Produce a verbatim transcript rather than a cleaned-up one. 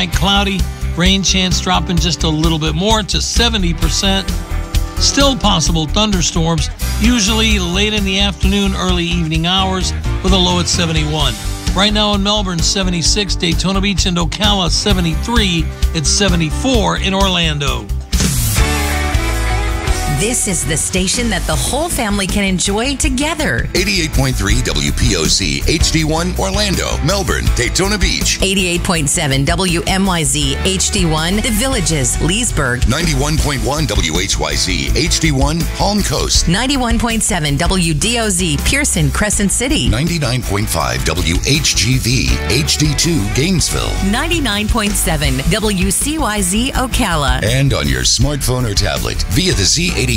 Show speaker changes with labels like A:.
A: Tonight, cloudy. Rain chance dropping just a little bit more to seventy percent. Still possible thunderstorms, usually late in the afternoon, early evening hours, with a low at seventy-one. Right now in Melbourne, seventy-six. Daytona Beach and Ocala, seventy-three. It's seventy-four in Orlando.
B: This is the station that the whole family can enjoy together.
C: eighty-eight point three W P O C H D one Orlando, Melbourne, Daytona Beach.
B: eighty-eight point seven W M Y Z H D one The Villages, Leesburg.
C: ninety-one point one W H Y Z H D one Palm Coast.
B: ninety-one point seven W D O Z Pearson, Crescent City.
C: ninety-nine point five W H G V H D two Gainesville.
B: ninety-nine point seven W C Y Z Ocala.
C: And on your smartphone or tablet via the Z eighty